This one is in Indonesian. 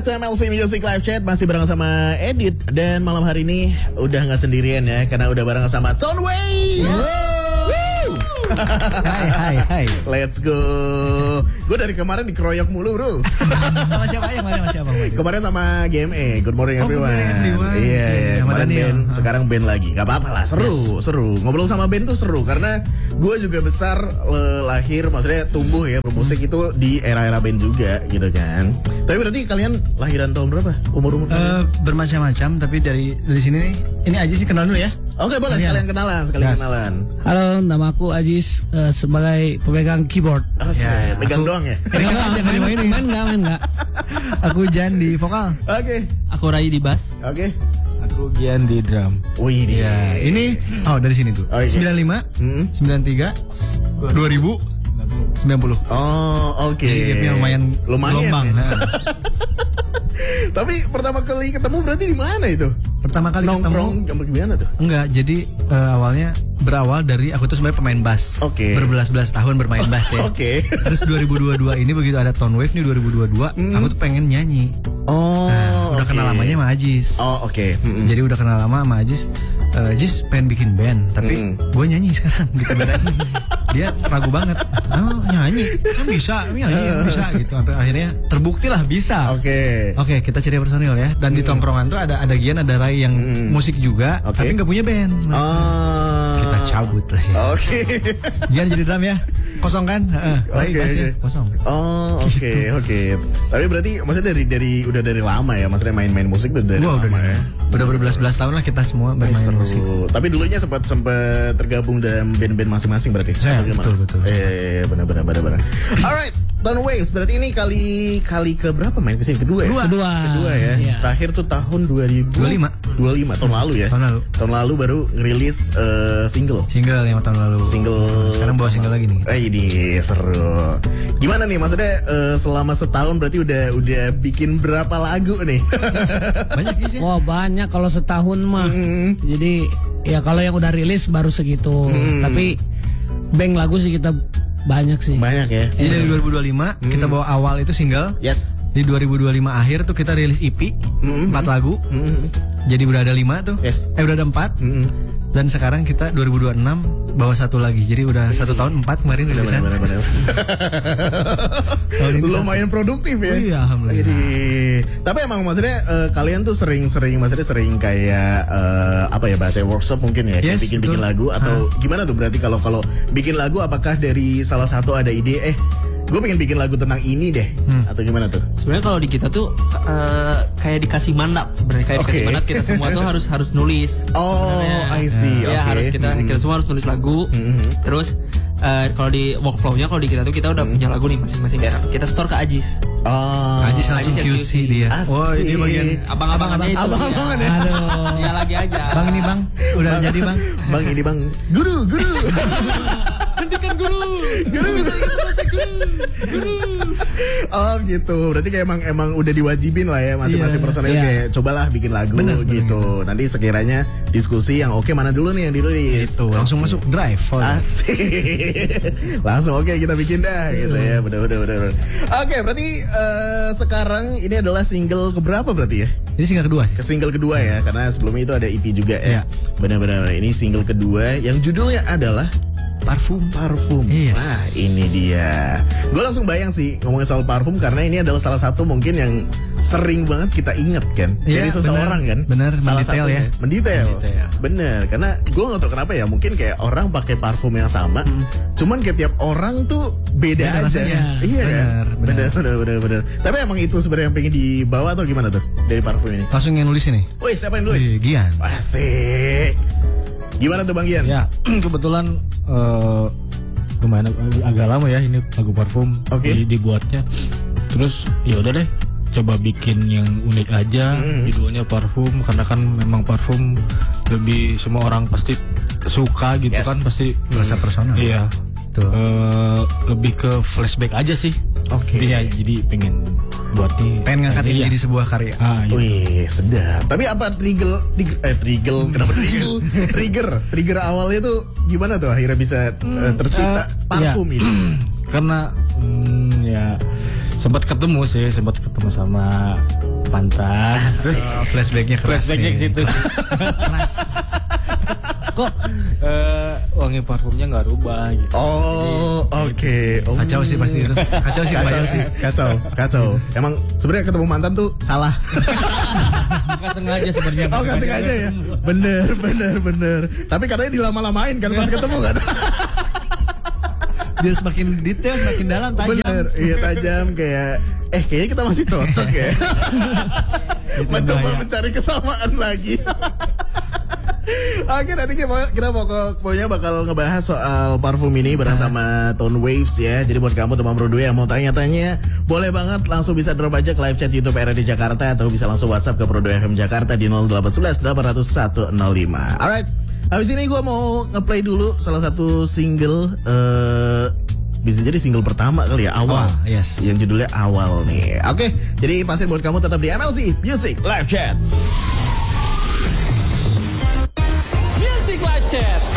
back to MLC Music Live Chat. Masih bareng sama Edit. Dan malam hari ini udah gak sendirian ya, karena udah bareng sama Tonway. Hai. Let's go. Gue dari kemarin dikeroyok mulu bro. Sama siapa ya? Kemarin sama GME. Good morning everyone. Good morning everyone. Iya. Kemarin band, sekarang band lagi. Gak apa-apa lah, seru. Ngobrol sama band tuh seru. Karena gue juga besar lahir, maksudnya tumbuh ya bermusik itu di era-era band juga gitu kan. Tapi berarti kalian lahiran tahun berapa? Umur? Bermacam-macam, tapi dari sini nih. Ini aja sih kenal dulu ya. Oke, boleh sekalian kenalan. Halo, nama aku Ajis sebagai pemegang keyboard. Ya, pegang doang ya? Main enggak. Aku Jan di vokal. Oke. Aku Rai di bass. Oke. Aku Gian di drum. Wih, Ya, ini dari sini tuh. 95, 93, 2000, 90. Oh, oke. Jadi gapnya lumayan gelombang. Tapi pertama kali ketemu berarti di mana itu? Pertama kali nongkrong gimana tuh? Enggak, jadi awalnya berawal dari aku tuh sebenarnya pemain bass. Oke. Berbelas-belas tahun bermain bass ya. Oke. Terus 2022 ini begitu ada Tone Wave nih 2022, aku tuh pengen nyanyi. Udah kenal lamanya sama Ajis. Oh, oke. Jadi udah kenal lama sama Ajis. Ajis pengen bikin band, tapi gue nyanyi sekarang gitu bedanya. Dia ragu banget. Nyanyi kan bisa gitu. Sampai akhirnya terbukti lah bisa. Oke, kita cari personil ya. Dan di tongkrongan tuh ada Gian, ada Rai yang musik juga, tapi nggak punya band. Kita cabut lah ya. Oke. Gian jadi drum ya. Kosong kan? Rai bassnya kosong. Oh, oke. Tapi berarti maksudnya udah dari lama ya, maksudnya main musik udah dari lama ya. Udah berbelas-belas tahun lah kita semua bermain musik. Tapi dulunya sempat tergabung dalam band-band masing-masing berarti. Betul. Benar. Alright, Tone Waves berarti ini kali ke berapa main kesini? Kedua ya. Iya. Terakhir tuh tahun 2025 tahun lalu ya. Tahun lalu baru ngerilis single 5 tahun lalu. Sekarang bawa single lagi nih. Ini seru. Gimana nih maksudnya selama setahun berarti udah bikin berapa lagu nih? Banyak sih. Wah, banyak kalau setahun mah. Jadi ya kalau yang udah rilis baru segitu. Tapi bank lagu sih kita banyak sih. Banyak ya. Jadi dari 2025 kita bawa awal itu single. Yes. Di 2025 akhir tuh kita rilis EP 4 lagu. Jadi udah ada 5 tuh. Yes. Udah ada 4. Dan sekarang kita 2026 bawa 1 lagi. Jadi udah 1 tahun 4 kemarin udah bisa. Lumayan produktif ya. Iya, alhamdulillah. Tapi emang maksudnya kalian tuh sering kayak bahasa workshop mungkin ya, Yes, bikin lagu atau gimana tuh berarti kalau bikin lagu apakah dari salah satu ada ide gue pengen bikin lagu tentang ini deh atau gimana tuh? Sebenarnya kalau di kita tuh kayak dikasih mandat sebenarnya dikasih mandat kita semua tuh harus nulis. Oh, I see. Ya harus kita semua harus nulis lagu. Terus kalau di workflow-nya kalau di kita tuh kita udah punya lagu nih masing-masing. Yes. Kita store ke Ajis. Oh, Ajis langsung QC dia. Oh, ini bagian abang-abangannya itu. Abang-abangan ya. Aduh. Ya lagi aja. Bang ini bang, udah jadi bang. Bang ini bang, guru. Hentikan guru. Oh gitu, berarti kayak emang udah diwajibin lah ya masing-masing personel kayak cobalah bikin lagu gitu. Nanti sekiranya diskusi yang oke mana dulu nih yang dirilis. Itu langsung masuk drive. Asik. Langsung oke kita bikin dah gitu ya. Bener. Oke, berarti sekarang ini adalah single keberapa berarti ya? Ini single kedua. Single kedua ya, karena sebelumnya itu ada EP juga ya. Benar-benar ini single kedua yang judulnya adalah Parfum. Yes. Nah, ini dia. Gue langsung bayang sih ngomongin soal parfum karena ini adalah salah satu mungkin yang sering banget kita inget kan dari seseorang kan. Bener, mendetail ya. Mendetail. Bener, karena gue gak tau kenapa ya, mungkin kayak orang pakai parfum yang sama, cuman kayak tiap orang tuh beda aja. Rasanya. Iya kan. Bener. Tapi emang itu sebenarnya yang pengen dibawa atau gimana tuh dari parfum ini? Langsung yang nulis ini. Wih, siapa yang nulis? Gian. Asik. Gimana tuh Bang Gian? Ya, kebetulan lumayan agak lama ya ini lagu parfum dibuatnya. Terus ya udah deh, coba bikin yang unik aja, judulnya parfum karena kan memang parfum lebih semua orang pasti suka gitu kan, pasti Rasa personal. Iya. Lebih ke flashback aja sih. Jadi pengen buat nih. Pengen ngangkat ini jadi sebuah karya. Gitu. Wih, sedap. Tapi apa trigger awalnya tuh gimana tuh akhirnya bisa tercipta parfum ini? Karena ya sempat ketemu sama pantas. Terus flashbacknya keras. Flashbacknya ke situ. Keras. Kok wangi parfumnya nggak rubah gitu. Oh, oke. Oh. Kacau sih pasti itu. Kacau sih, Kacau kacau sih, kacau. Emang sebenarnya ketemu mantan tuh salah. Bukan sengaja sebenarnya. Oh, nggak sengaja ya. Bener. Tapi katanya dilama-lamain kan pas ketemu kan. Biar semakin detail, semakin dalam, tajam. Bener, iya tajam kayak. Kayaknya kita masih cocok ya. Mencoba mencari kesamaan lagi. Oke, nanti kita pokoknya bakal ngebahas soal parfum ini bareng sama Tone Waves ya. Jadi buat kamu teman Bro 2 yang mau tanya-tanya, boleh banget langsung bisa drop aja ke live chat YouTube RRD Jakarta atau bisa langsung WhatsApp ke Bro 2 FM Jakarta di 0811 800 105. Alright, habis ini gue mau ngeplay dulu salah satu single, bisa jadi single pertama kali ya, Awal. Yes. Yang judulnya Awal nih. Oke, jadi pastiin buat kamu tetap di MLC Music Live Chat. Music Live Chat.